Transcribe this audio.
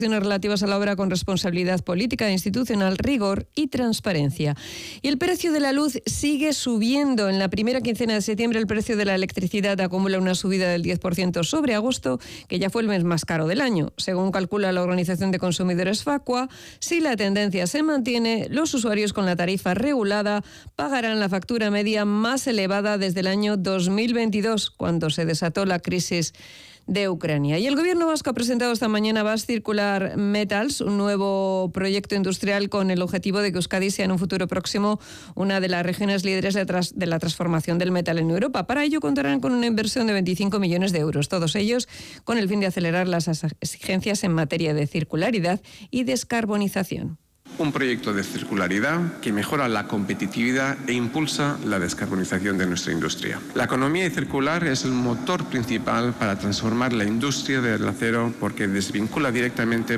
Relativas a la obra con responsabilidad política, institucional, rigor y transparencia. Y el precio de la luz sigue subiendo. En la primera quincena de septiembre el precio de la electricidad acumula una subida del 10% sobre agosto, que ya fue el mes más caro del año. Según calcula la Organización de Consumidores Facua, si la tendencia se mantiene, los usuarios con la tarifa regulada pagarán la factura media más elevada desde el año 2022, cuando se desató la crisis de Ucrania. Y el Gobierno vasco ha presentado esta mañana Basque Circular Metals, un nuevo proyecto industrial con el objetivo de que Euskadi sea en un futuro próximo una de las regiones líderes de la transformación del metal en Europa. Para ello contarán con una inversión de 25 millones de euros, todos ellos con el fin de acelerar las exigencias en materia de circularidad y descarbonización. Un proyecto de circularidad que mejora la competitividad e impulsa la descarbonización de nuestra industria. La economía circular es el motor principal para transformar la industria del acero porque desvincula directamente